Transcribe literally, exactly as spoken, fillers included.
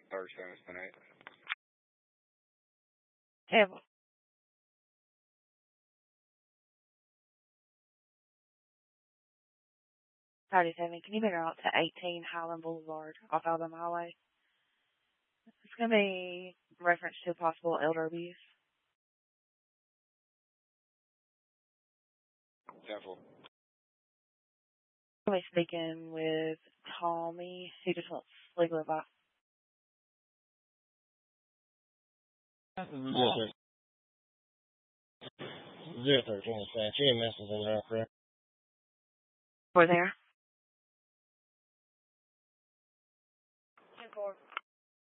thirty-seven, spin eight. Table. thirty-seven, can you make it out to eighteen Highland Boulevard off Alabama Highway? It's going to be reference to possible elder abuse. ten four. I'm speaking with Tommy. He just wants legal advice. Zero thirteen. Zero thirteen is fast. She ain't messing in there, correct? We're there.